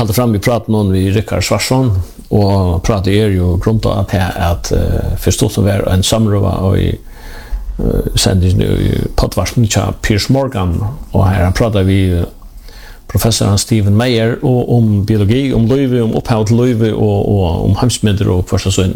hade fram vi pratade någon vid Rickard Svarsson och pratade ju grundat att förstås så var en samrova och i sändes nu i poddvarsmen till Piers Morgan och här pratade vi professor Stephen Meyer om biologi, om löve, om upphav till löve och om hamsmedel och första så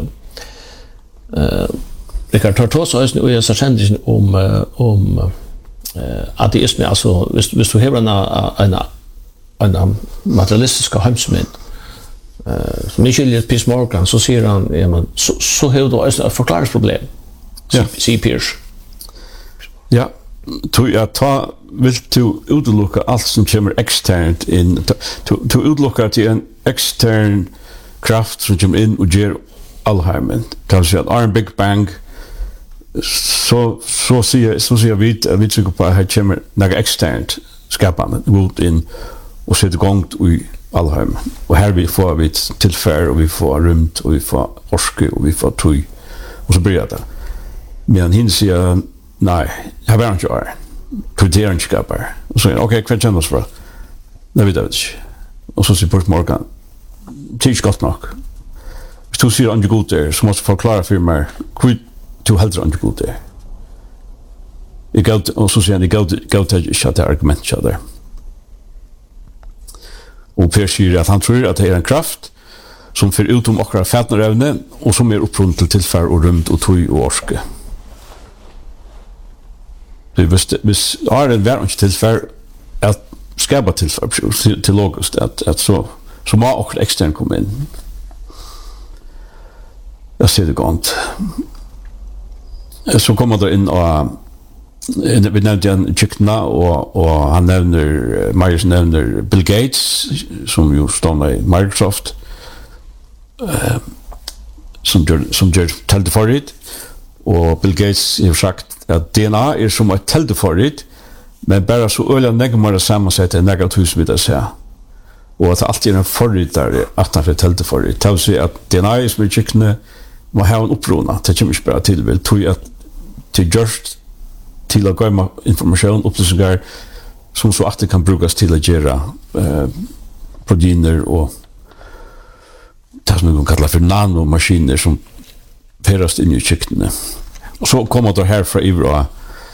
Rickard Tortos och jag så sändes om ateism alltså visst du har en materialistisk hamsmed som inte skiljer Piers Morgan så ser han ja men så har då ett förklaringsproblem. Ja, se Piers. Ja, jag tar vill du utelucka allt som kommer externt in to utelucka till en extern kraft som kommer in och ger allheimen. Kanske att är en big bang så ser vi tycker på att kommer något externt skapande ut in och sätter igång i allheimen. Och här vi får vi tillfär och vi får rymt och vi får orske och vi får tøy och så börjar det. Men hin säger nej, jag vet inte jag kriterier skapar. Och så okej, vad känns det? Nej, vet inte. Och så säger Morgan, "Tisch gott nog." Du ser on the good there, så måste förklara för mig hur du helt on the good there. Jag går och så säger jag gå till shut argument där. Och Per säger att han tror att det är en kraft som för utom akkurat fätnerevne och som är upprunt till tillfär och rymt och tøy och orske. Det hvis är det väl inte tillfär att skapa tillfär till logiskt att så må också extern komma in. Jag ser det gott. Så kommer det in och vi nämnde en Chickna och han nämner Myers nämner Bill Gates som ju står i Microsoft som gör telteforrit och Bill Gates har sagt att DNA är som ett telteforrit men bara så öliga negmar sammansätt en negativt vid att säga och att allt är en forritare att han för telteforrit det vill säga att DNA är som ett Chickna må ha en upprona det kommer inte bara till väl tog att till just till att gå information upplysningar som så att det kan brukas till att göra proteiner och det som man kallar för nanomaskiner som färdas in i kycknen. Och så kommer det här från Ivra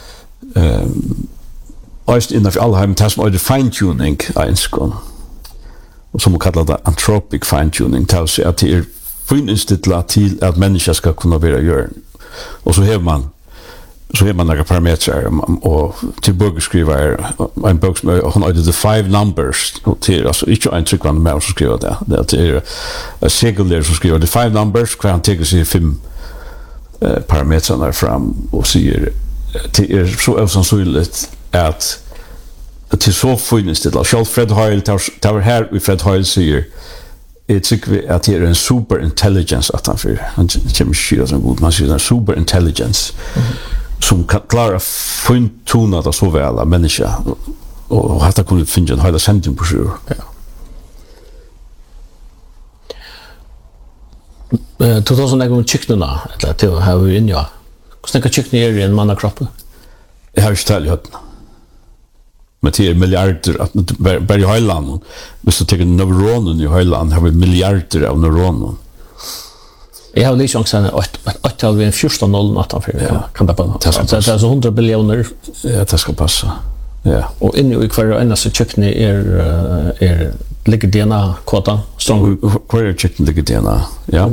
just innanför Allheim det som är fine-tuning einskon och som man kallar det anthropic fine-tuning det vill säga att det är fyninstitlat till att människor ska kunna vara göra och så har man några parametrar och till bögskrivare en bok som hon har the 5 numbers och till alltså inte en tryckande med som skriver det är en segler som skriver the 5 numbers kan han ta sig 5 parametrar fram och säger till så sannolikt att till så finns det alltså Fred Hoyle tar här vi Fred Hoyle säger det tycker att det är en super intelligence att han för han kommer skyra som god man säger en super intelligence som kan klara tona det så väl av människa och att kunna finna en hela sändning på sjö. Ja. 2000 jag kom chicknarna eller till har vi in ja. Hur snäcka chicknar är i en mannakropp? Jag har ju ställt hött. Men det är miljarder att bara i Höjland. Hvis du tar neuronen i Höjland har vi miljarder av neuroner. Jag har liksom sen att vi en 14-0 utanför kan det på. Det är så 100 biljoner. Ja, det ska passa. Ja. Och inne i kvar enda så kyckne är ligger DNA-koden strong. Kvar är kyckne ligger DNA. Ja.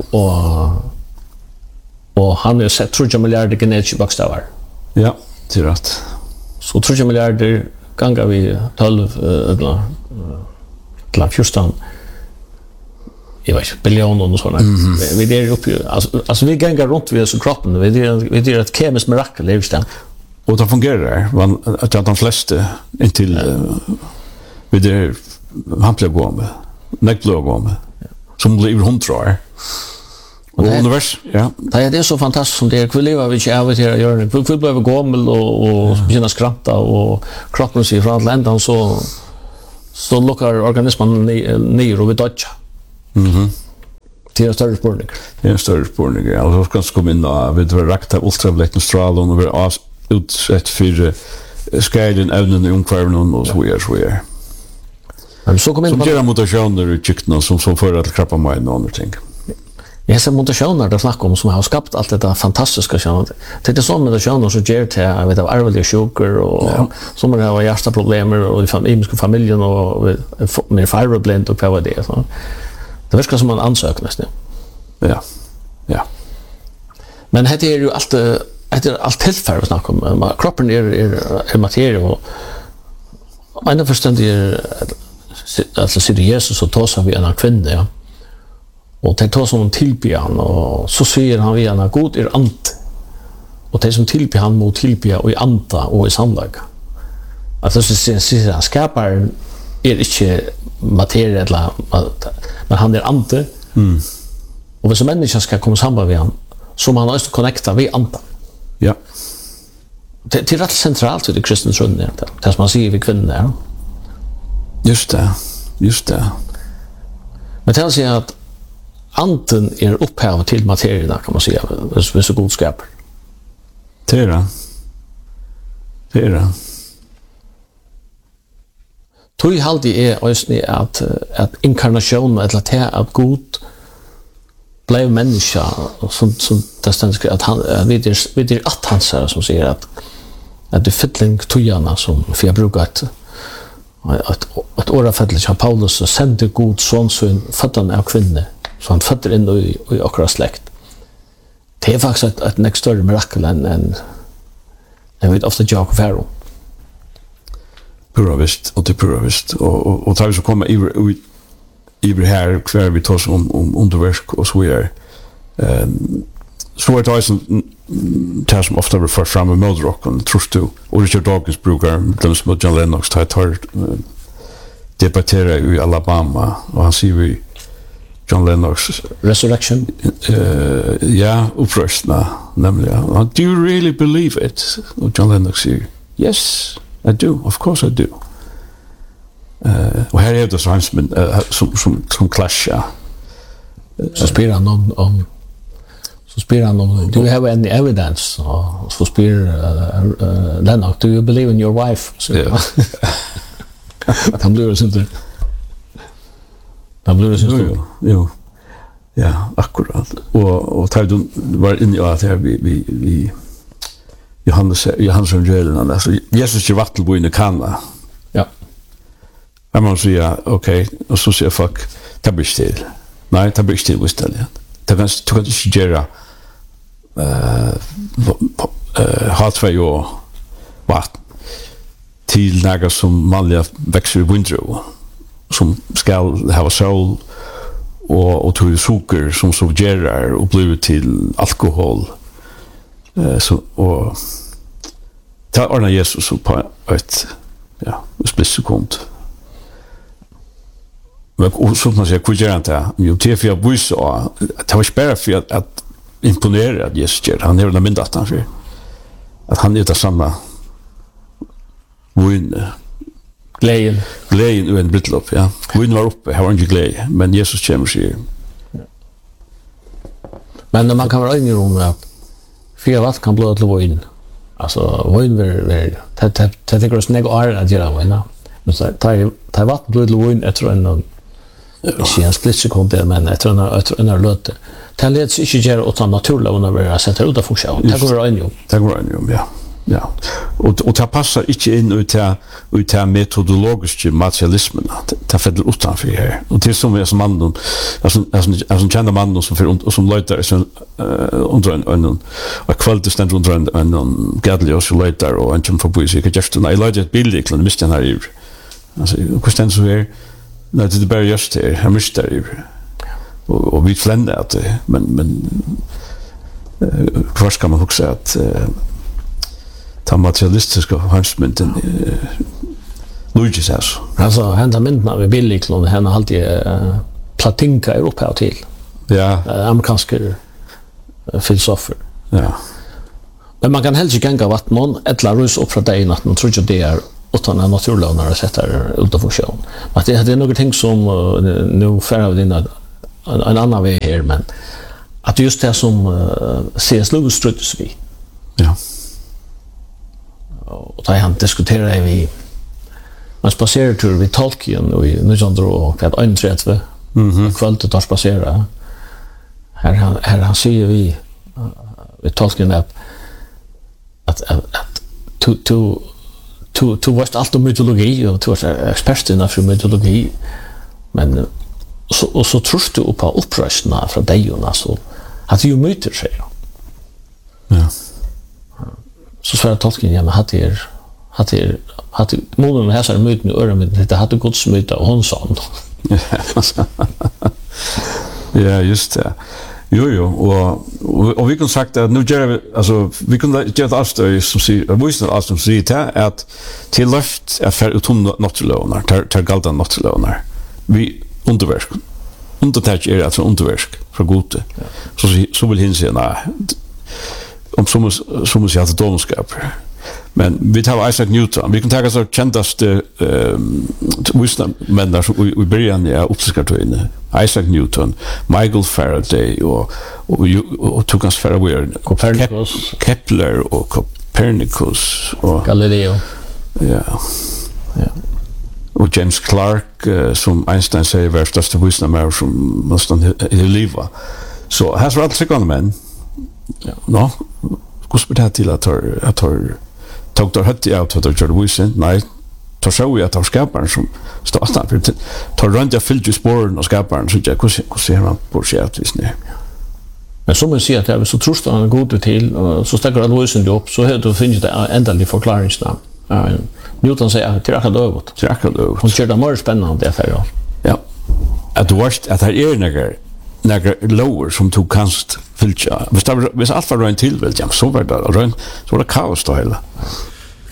Och han har sett 3 miljarder genetiska bokstäver. Ja, det är rätt. Så 3 miljarder gånger vi 12 eller 14 jag vet biljoner och såna. Vi är uppe alltså vi gånger runt vid så kroppen vi är ett kemiskt mirakel är det. Och det fungerar att de flesta intill vi det han blir gå med neckblå gå med som blir hon tror och univers ja det är så fantastiskt som det är kul lever vi inte av det här gör det vi blir gammal och börjar skratta och kroppen sig från landet så lockar organismen ner och vi dodge. Det är en större spårning. Det är en större spårning, ja. Och så ska komma in och vi drar rakt av ultravioletten strålen och vi är utsett för skadade ämnen i omkvarven och så vidare. Men så kom in som på gör mutationer i kykten som för att krabba mig och andra ting. Jag ser mutationer där snackar om som har skapat allt detta fantastiska kännet. Det är sån mutationer som ger till jag vet av arvliga sjukor och som har hjärtaproblem och i familjen och med fireblind och vad det är så. Det verkar som en ansökan nästan. Ja. Ja. Men det är ju allt tillfär vi snackar om. Kroppen är materia och en förståndig alltså sitter Jesus och tar sig vid en kvinna, ja. Och det tar som tillbe han och så säger han vid en god ant. Och det som tillbe han mot tillbe och i anta och i sannlag. Alltså så säger han skaparen är inte materia eller men han är ante. Och hvis en människa ska komma samman med han så man måste connecta vid anta. Ja. Det är rätt centralt i det kristna tron det som man säger vid kvinnor. Ja. Just det. Men det säger att anten är upphav till materierna kan man säga, hvis så god skapar. Det är det. Tog halvdig är ösni att inkarnation eller att god blev människa som det ständigt att han vid att han säger som säger att det fyllning tojarna som för jag brukar att åra födelse av Paulus så sände god sonsun föddan av kvinna så han fötter in i akkurat släkt. Det är faktiskt ett näst större mirakel än vet ofta jag och Faro. Pura visst och tar vi så komma i här kvar vi tar om underverk och så vidare. Så det som ofta refererar fram med Mildrock och Trust to och Richard Dawkins brukar de som John Lennox tar debattera i Alabama och han säger vi John Lennox Resurrection. Ja, uppröstna nämligen. Do you really believe it? Och John Lennox säger yes, I do. Of course I do. Och här är det så hans som clashar. Så spyr han om do you have any evidence? Så spyr Lennox, do you believe in your wife? Yeah. Han blir inte. Jo. Ja, akkurat. Och tar du var inne i att här vi Johannes evangeliet alltså Jesus är vattenbo i Kana. Ja. Jag måste säga okej, och så säger fuck tabbstil. Nej, tabbstil visst det. Det kan inte göra halvvägs och vatten till något som manliga växer i vindrå som ska ha sol och till socker som suggerar och blir till alkohol. Så och ta ordna Jesus på ett splitsekund. Men så man säger kujanta ju till för buss och det var spärr för att imponera Jesus. Han är den mindat han för att han är det samma vinn glädjen i en bröllop, ja. Vinn var uppe, här var inte glädje, men Jesus kommer sig. Men man kan vara inne i rummet att fyra vatt kan blöda till vinn. Alltså vinn det tycker oss nego är att göra vinn. Men så tar vatten blöda till vinn efter en inte en splitsekund, men efter en löte. Det leds inte göra åt naturliga under att sätta ut av funktion. Det går in ju. Ja. Ja. Och det passar inte in ut till metodologiska materialismen. Det fäller utanför här. Och det som är som mannen, alltså kända mannen som löjtar under en kvalitetständ under en gadlig och så löjtar och en som får bo i sig. Jag löjtar ett bild till en misstän här i. Alltså, hur ständ så här? Nej, det är bara just det. Jag misstär i. Och vi fländer att det. Men kvar ska man också att ta materialistiska hansmynden Luigi's House. Alltså, hända myndena vid Billiklund, henne har alltid Platinka Europa och till. Ja. Amerikanska filosofer. Ja. Men man kan helst inte gänga vattnon, eller rus upp från dig att man tror inte det är utan en naturlag när det sätter ut av funktion. Att det är några ting som nu färre av dina en annan väg här, men att just det som C.S. Lewis struttes vid. Ja. Och där han diskuterar vi en spasertur vid Tolkien och i 1931 kvället tar spasera. Här han säger vi Tolkien att du varst allt om mytologi och du var expert för mytologi, men så tror du på upprörsna från dejarna så att det ju myter sig. Ja. Så svarar Tolkien, ja, men hade månen här så är myten och öron, det hade Guds myta och hon sa. Ja, just det. Jo, och vi kan sagt att nu gör vi, alltså, vi kan göra ett avstöj som säger, visst att som säger att till löft är för utom naturlånar, tar galda naturlånar. Vi underverk. Undertag är alltså underverk för gode. Så vill hin säga, om som säger att domskap. Men vi tar Isaac Newton. Vi kan ta så kändaste visna människor som i början är uppskartöjne. Isaac Newton, Michael Faraday och tog hans Faraday, Kepler och Copernicus och Galileo. Ja. Och James Clark som Einstein säger var största visna människor som måste leva. Så här så allt tryggande män. Ja, no. Hur det till att tog där hött jag att det gjorde visen. Nej, tar så jag tar skaparen som startar för tar runt jag fyllde spåren och skaparen så jag hur ser man på skärpt visst nej. Men som man ser att det så tröstar han god till och så stackar det visen upp så hör du finns det ändlig förklaringsnamn. Newton säger att det är över. Hon kör det mer spännande affär. Ja. Att du varst att det är några lower som tog kanst fylltja. Hvis allt var rönt till väl, så var det kaos då hela.